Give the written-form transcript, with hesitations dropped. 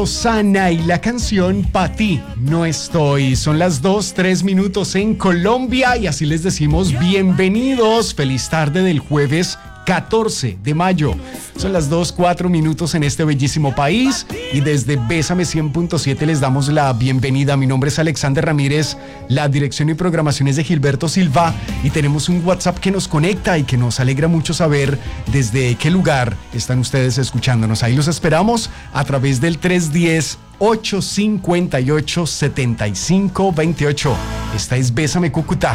Sana y la canción Pa' ti no estoy. Son las 2:03 en Colombia y así les decimos bienvenidos. Feliz tarde del jueves 14 de mayo. Son las 2:04 en este bellísimo país y desde Bésame 100.7 les damos la bienvenida. Mi nombre es Alexander Ramírez, la dirección y programación es de Gilberto Silva y tenemos un WhatsApp que nos conecta y que nos alegra mucho saber desde qué lugar están ustedes escuchándonos. Ahí los esperamos a través del 310-858-7528. Esta es Bésame Cúcuta.